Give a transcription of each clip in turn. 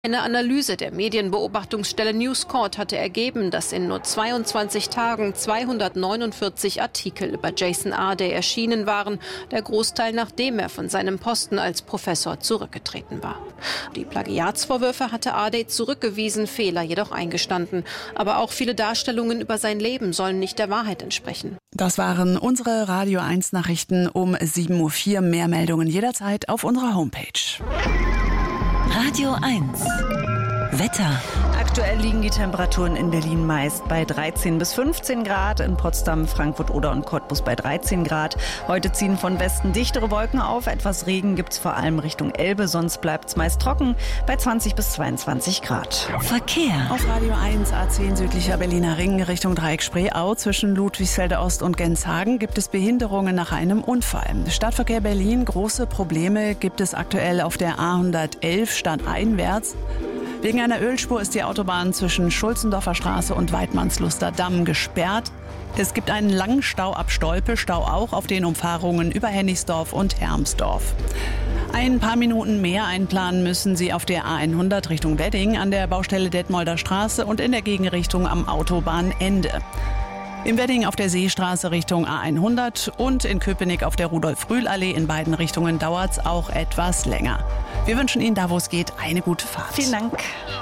Eine Analyse der Medienbeobachtungsstelle News Corp hatte ergeben, dass in nur 22 Tagen 249 Artikel über Jason Arday erschienen waren, der Großteil nachdem er von seinem Posten als Professor zurückgetreten war. Die Plagiatsvorwürfe hatte Arday zurückgewiesen, Fehler jedoch eingestanden. Aber auch viele Darstellungen über sein Leben sollen nicht der Wahrheit entsprechen. Das waren unsere Radio 1 Nachrichten um 7.04 Uhr. Mehr Meldungen jederzeit auf unserer Homepage. Radio 1 Wetter. Aktuell liegen die Temperaturen in Berlin meist bei 13 bis 15 Grad, in Potsdam, Frankfurt, Oder und Cottbus bei 13 Grad. Heute ziehen von Westen dichtere Wolken auf, etwas Regen gibt's vor allem Richtung Elbe, sonst bleibt's meist trocken bei 20 bis 22 Grad. Verkehr. Auf Radio 1 A10 südlicher Berliner Ring Richtung Dreieck Spreeau zwischen Ludwigsfelde Ost und Genshagen gibt es Behinderungen nach einem Unfall. Stadtverkehr Berlin, große Probleme gibt es aktuell auf der A111 stadteinwärts. Wegen einer Ölspur ist die Autobahn zwischen Schulzendorfer Straße und Weidmannsluster Damm gesperrt. Es gibt einen langen Stau ab Stolpe, Stau auch auf den Umfahrungen über Hennigsdorf und Hermsdorf. Ein paar Minuten mehr einplanen müssen Sie auf der A100 Richtung Wedding, an der Baustelle Detmolder Straße und in der Gegenrichtung am Autobahnende. Im Wedding auf der Seestraße Richtung A100 und in Köpenick auf der Rudolf-Rühl-Allee. In beiden Richtungen dauert es auch etwas länger. Wir wünschen Ihnen da, wo es geht, eine gute Fahrt. Vielen Dank.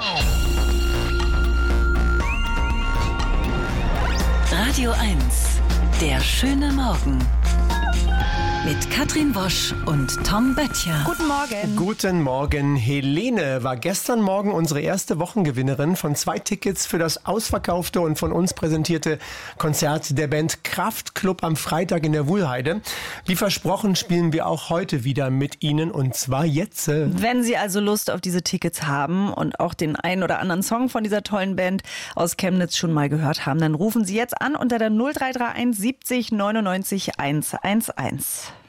Radio 1, der schöne Morgen. Mit Katrin Wosch und Tom Böttcher. Guten Morgen. Guten Morgen. Helene war gestern Morgen unsere erste Wochengewinnerin von 2 Tickets für das ausverkaufte und von uns präsentierte Konzert der Band Kraftklub am Freitag in der Wuhlheide. Wie versprochen spielen wir auch heute wieder mit Ihnen, und zwar jetzt. Wenn Sie also Lust auf diese Tickets haben und auch den einen oder anderen Song von dieser tollen Band aus Chemnitz schon mal gehört haben, dann rufen Sie jetzt an unter der 0331 70 99 111.